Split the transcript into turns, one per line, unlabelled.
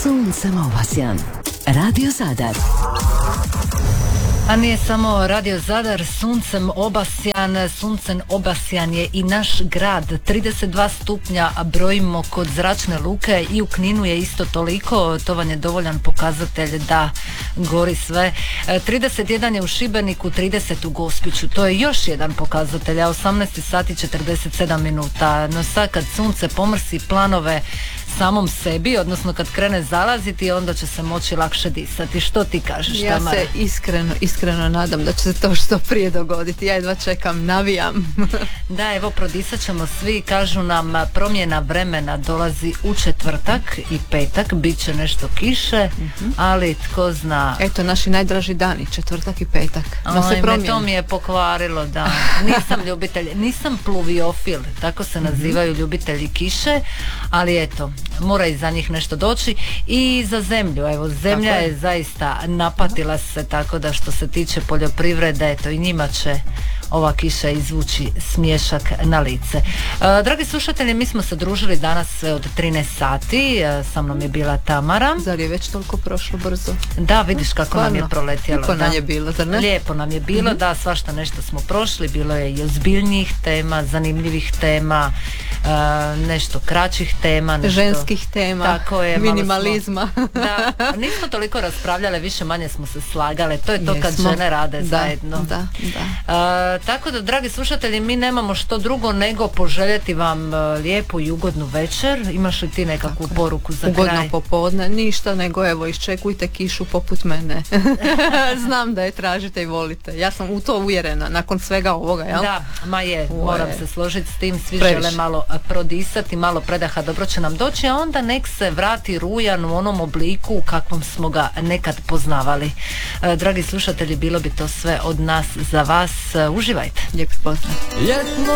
Suncem obasjan. Radio Zadar.
A nije samo Radio Zadar, suncem obasjan je i naš grad. 32 stupnja brojimo kod zračne luke i u Kninu je isto toliko, to vam je dovoljan pokazatelj da gori sve. 31 je u Šibeniku, 30 u Gospiću, to je još jedan pokazatelj, a 18 sati 47 minuta. No sad kad sunce pomrsi planove samom sebi, odnosno kad krene zalaziti, onda će se moći lakše disati. Što ti kažeš, Tamara?
Ja se iskreno nadam da će se to što prije dogoditi. Ja jedva čekam, navijam.
Da, evo, prodisat ćemo svi. Kažu nam, promjena vremena dolazi u četvrtak i petak, bit će nešto kiše, ali tko zna.
Eto, naši najdraži dani, četvrtak i petak.
To mi je pokvarilo, da. Nisam ljubitelj, nisam pluviofil, tako se nazivaju ljubitelji kiše, ali eto, mora i za njih nešto doći. I za zemlju, evo, zemlja je zaista napatila se, tako da što se tiče poljoprivrede, eto, i njima će ova kiša izvući smiješak na lice. Dragi slušatelji, mi smo se družili danas sve od 13 sati, sa mnom je bila Tamara.
Zar je već toliko prošlo brzo?
Da, vidiš kako nam je proletjelo.
Lijepo nam je bilo, zar ne?
Lijepo nam je bilo, da, svašta nešto smo prošli, bilo je i ozbiljnijih tema, zanimljivih tema, nešto kraćih tema, nešto
ženskih tema, tako je, minimalizma.
Da, nismo toliko raspravljale, više manje smo se slagale, to je to kad žene rade zajedno.
Da.
Tako da, dragi slušatelji, mi nemamo što drugo nego poželjeti vam lijepu i ugodnu večer. Imaš li ti nekakvu poruku za kraj?
Ugodno popodne, ništa, nego evo, iščekujte kišu poput mene. Znam da je tražite i volite. Ja sam u to uvjerena, nakon svega ovoga, jel?
Da, moram se složiti s tim, svi žele malo prodisati, malo predaha, dobro će nam doći, a onda nek se vrati rujan u onom obliku u kakvom smo ga nekad poznavali. Dragi slušatelji, bilo bi to sve od nas za vas. Uživajte.
Lijep pozdrav.